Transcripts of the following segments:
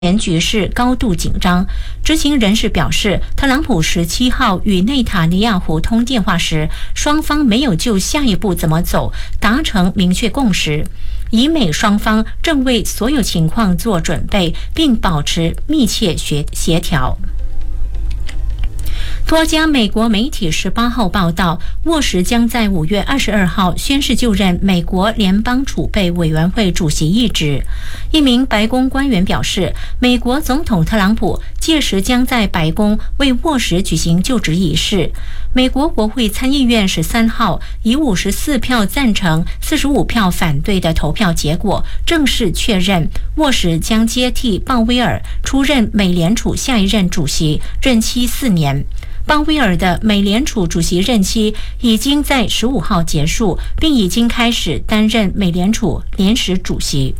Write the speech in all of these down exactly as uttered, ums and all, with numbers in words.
前局势高度紧张。知情人士表示，特朗普十七号与内塔尼亚胡通电话时，双方没有就下一步怎么走达成明确共识。以美双方正为所有情况做准备，并保持密切协调。多家美国媒体十八号报道，沃什将在五月二十二号宣誓就任美国联邦储备委员会主席一职。一名白宫官员表示，美国总统特朗普届时将在白宫为沃什举行就职仪式。美国国会参议院十三号以五十四票赞成、四十五票反对的投票结果，正式确认沃什将接替鲍威尔出任美联储下一任主席，任期四年。鲍威尔的美联储主席任期已经在十五号结束，并已经开始担任美联储临时主席。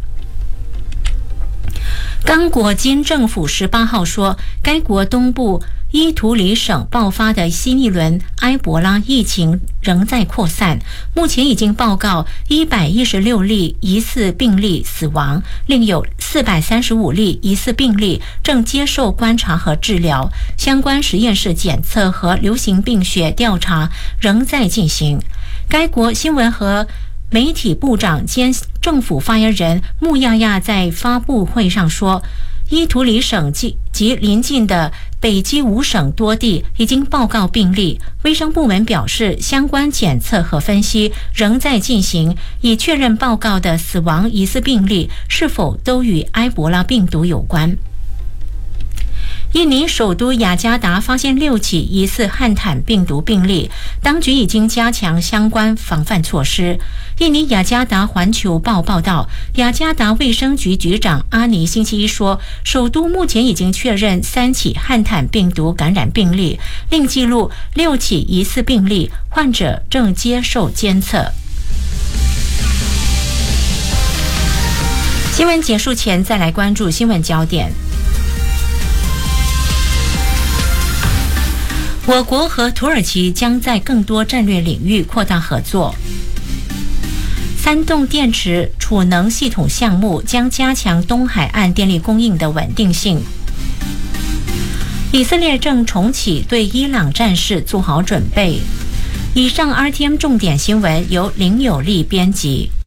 刚果金政府十八号说，该国东部伊图里省爆发的新一轮埃博拉疫情仍在扩散，目前已经报告一百一十六例疑似病例死亡，另有四百三十五例疑似病例正接受观察和治疗，相关实验室检测和流行病学调查仍在进行。该国新闻和媒体部长兼政府发言人穆亚亚在发布会上说，伊图里省及邻近的北基五省多地已经报告病例，卫生部门表示，相关检测和分析仍在进行，以确认报告的死亡疑似病例是否都与埃博拉病毒有关。印尼首都雅加达发现六起疑似汉坦病毒病例，当局已经加强相关防范措施。印尼雅加达环球报报道，雅加达卫生局局长阿尼星期一说，首都目前已经确认三起汉坦病毒感染病例，另记录六起疑似病例，患者正接受监测。新闻结束前，再来关注新闻焦点。我国和土耳其将在更多战略领域扩大合作。三洞电池储能系统项目将加强东海岸电力供应的稳定性。以色列正重启对伊朗战事做好准备。以上 R T M 重点新闻由林有利编辑。